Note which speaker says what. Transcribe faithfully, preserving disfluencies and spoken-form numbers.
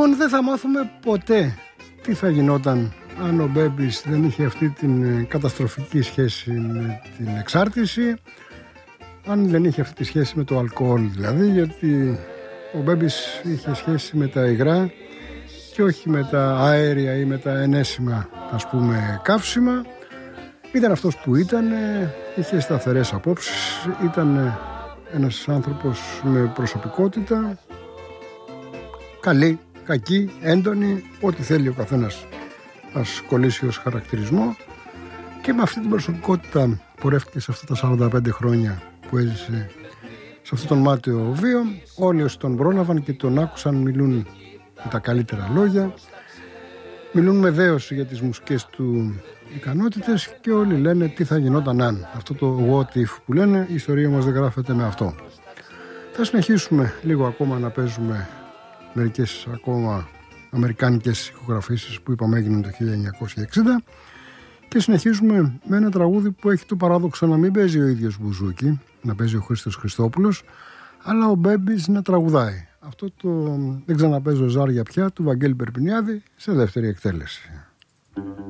Speaker 1: Λοιπόν, δεν θα μάθουμε ποτέ τι θα γινόταν αν ο Μπέμπης δεν είχε αυτή την καταστροφική σχέση με την εξάρτηση, αν δεν είχε αυτή τη σχέση με το αλκοόλ δηλαδή, γιατί ο Μπέμπης είχε σχέση με τα υγρά και όχι με τα αέρια ή με τα ενέσιμα, ας πούμε, καύσιμα. Ήταν αυτός που ήταν, είχε σταθερές απόψεις, ήταν ένας άνθρωπος με προσωπικότητα, καλή, κακή, έντονη, ό,τι θέλει ο καθένας ας κολλήσει ως χαρακτηρισμό, και με αυτή την προσωπικότητα πορεύτηκε σε αυτά τα σαράντα πέντε χρόνια που έζησε σε αυτόν τον μάταιο βίο. Όλοι όσοι τον πρόλαβαν και τον άκουσαν μιλούν με τα καλύτερα λόγια, μιλούν με δέωση για τις μουσικές του ικανότητες και όλοι λένε τι θα γινόταν αν. Αυτό το what if που λένε, η ιστορία μας δεν γράφεται με αυτό. Θα συνεχίσουμε λίγο ακόμα να παίζουμε μερικές ακόμα αμερικάνικες ηχογραφήσεις που είπαμε έγιναν το χίλια εννιακόσια εξήντα, και συνεχίζουμε με ένα τραγούδι που έχει το παράδοξο να μην παίζει ο ίδιος μπουζούκι, να παίζει ο Χρήστος Χριστόπουλος, αλλά ο Μπέμπης να τραγουδάει. Αυτό το «Δεν ξαναπαίζω ζάρια πια» του Βαγγέλη Περπινιάδη σε δεύτερη εκτέλεση.